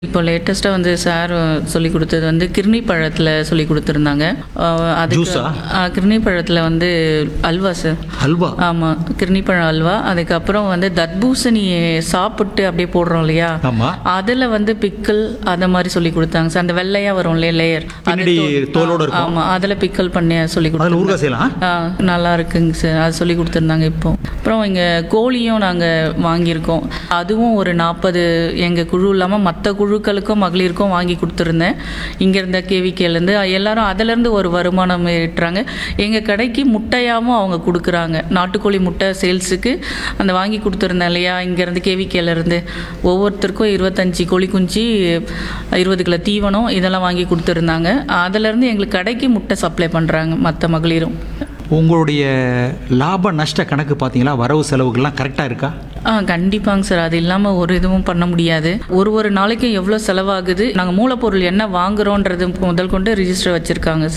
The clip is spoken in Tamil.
இப்போ லேட்டஸ்ட்டாக வந்து சார் சொல்லிக் கொடுத்தது வந்து கிர்னி பழத்தில் சொல்லிக் கொடுத்துருந்தாங்க. அதுக்கு ஜூஸா? கிர்னி பழத்தில் வந்து அல்வா சார். அல்வா? ஆமாம், கிர்னி பழம் அல்வா. அதுக்கப்புறம் வந்து தர்பூசணி சாப்பிட்டு அப்படியே போடுறோம் இல்லையா, ஆமா. அதில் வந்து பிக்கல் அதை மாதிரி சொல்லி கொடுத்தாங்க சார். அந்த வெள்ளையாக வரும் இல்லையா லேயர், பின்னாடி தோலோட இருக்கும். ஆமாம், அதில் பிக்கல் பண்ணி சொல்லி அதில் கொடுத்தாங்க. ஊறுகாய் செய்யலாம். நல்லா இருக்குங்க சார், அது சொல்லி கொடுத்துருந்தாங்க. இப்போ அப்புறம் இங்கே கோழியும் நாங்கள் வாங்கியிருக்கோம். அதுவும் ஒரு 40 எங்கள் குழு இல்லாமல் மற்ற குழுக்களுக்கும் மகளிருக்கும் வாங்கி கொடுத்துருந்தேன். இங்கே இருந்த கேவிகேலேருந்து எல்லாரும் அதிலேருந்து ஒரு வருமானம் ஈட்டுறாங்க. எங்கள் கடைக்கு முட்டையாகவும் அவங்க கொடுக்குறாங்க. நாட்டுக்கோழி முட்டை சேல்ஸுக்கு அந்த வாங்கி கொடுத்துருந்தேன் இல்லையா, இங்கேருந்து கேவிகேலேருந்து ஒவ்வொருத்தருக்கும் 25 கோழி குஞ்சு, 20 கிலோ தீவனம் இதெல்லாம் வாங்கி கொடுத்துருந்தாங்க. அதிலேருந்து எங்களுக்கு கடைக்கு முட்டை சப்ளை பண்ணுறாங்க மற்ற மகளிரும். உங்களுடைய லாப நஷ்ட கணக்கு பார்த்தீங்களா? வரவு செலவுகள்லாம் கரெக்டாக இருக்கா? கண்டிப்பாங்க சார். அது இல்லாமல் ஒரு இதுவும் பண்ண முடியாது. ஒரு நாளைக்கு எவ்வளோ செலவாகுது, நாங்கள் மூலப்பொருள் என்ன வாங்குறோன்றது முதல் கொண்டு ரிஜிஸ்டர் வச்சுருக்காங்க